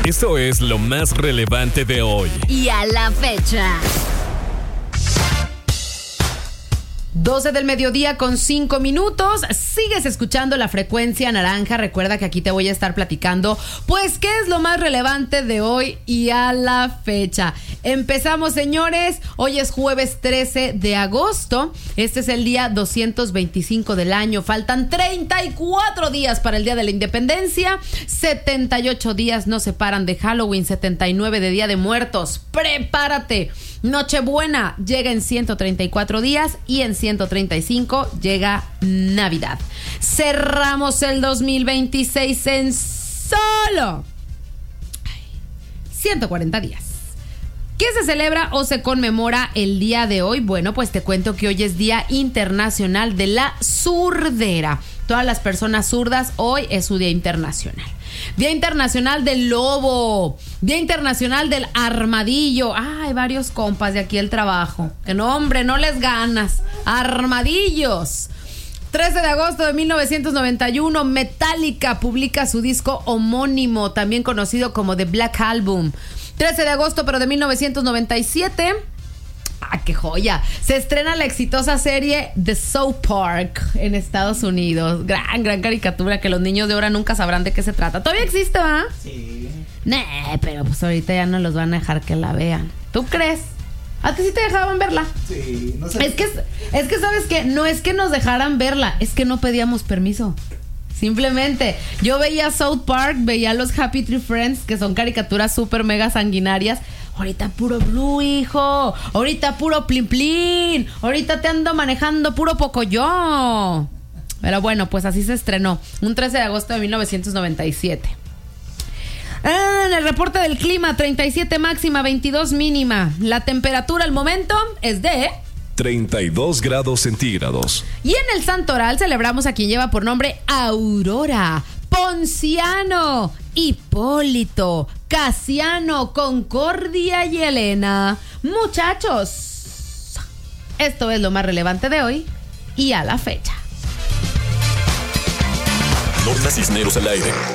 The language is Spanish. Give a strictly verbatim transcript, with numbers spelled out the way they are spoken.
Esto es lo más relevante de hoy y a la fecha. doce del mediodía con cinco minutos. Sigues escuchando la frecuencia naranja. Recuerda que aquí te voy a estar platicando, pues, qué es lo más relevante de hoy y a la fecha. Empezamos, señores. Hoy es jueves trece de agosto. Este es el día doscientos veinticinco del año. Faltan treinta y cuatro días para el día de la independencia. setenta y ocho días nos separan de Halloween. setenta y nueve de Día de Muertos. ¡Prepárate! Nochebuena llega en ciento treinta y cuatro días y en ciento treinta y cinco llega Navidad. Cerramos el dos mil veintiséis en solo ciento cuarenta días. ¿Qué se celebra o se conmemora el día de hoy? Bueno, pues te cuento que hoy es Día Internacional de la Surdera. Todas las personas zurdas, hoy es su Día Internacional. Día Internacional del Lobo. Día Internacional del Armadillo. Ah, hay varios compas de aquí el trabajo. Que no, hombre, no les ganas. Armadillos. trece de agosto de mil novecientos noventa y uno, Metallica publica su disco homónimo, también conocido como The Black Album. trece de agosto, pero de mil novecientos noventa y siete. ¡Ah, qué joya! Se estrena la exitosa serie The South Park en Estados Unidos. Gran, gran caricatura que los niños de ahora nunca sabrán de qué se trata. ¿Todavía existe, va? Sí. Nee, pero pues ahorita ya no los van a dejar que la vean. ¿Tú crees? ¿A ti sí te dejaban verla? Sí, no sé. Es que, es que, ¿sabes qué? No es que nos dejaran verla, es que no pedíamos permiso. Simplemente, yo veía South Park, veía los Happy Tree Friends, que son caricaturas súper mega sanguinarias. Ahorita puro Blue, hijo. Ahorita puro Plin Plin. Ahorita te ando manejando puro Pocoyo. Pero bueno, pues así se estrenó. Un trece de agosto de mil novecientos noventa y siete. En el reporte del clima, treinta y siete máxima, veintidós mínima. La temperatura al momento es de treinta y dos grados centígrados. Y en el Santoral celebramos a quien lleva por nombre Aurora, Ponciano, Hipólito, Casiano, Concordia y Elena. Muchachos, esto es lo más relevante de hoy y a la fecha. Norma Cisneros al aire.